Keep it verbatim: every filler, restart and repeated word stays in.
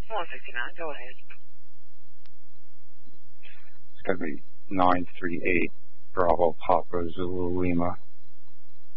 one sixty-nine, go ahead. It's going to be nine three eight Bravo Papa Zulu Lima.